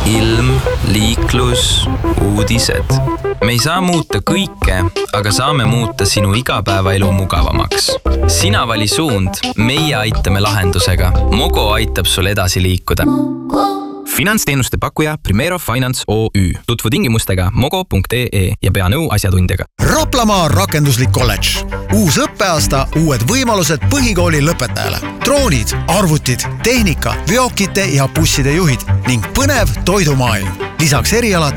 ilm, liiklus, uudised. Me ei saa muuta kõike, aga saame muuta sinu igapäevaelu mugavamaks. Sina vali suund, meie aitame lahendusega. Mogo aitab sul edasi liikuda. Finantsteenuste pakkuja Primero Finance OÜ. Tutvu tingimustega mogo.ee ja pea nõu asjatundjaga. Raplamaa rakenduslik kolledž. Uus õppeaasta, uued võimalused põhikooli lõpetajale. Droonid, arvutid, tehnika, veokite ja busside juhid ning põnev toidumaailm. Lisaks erialad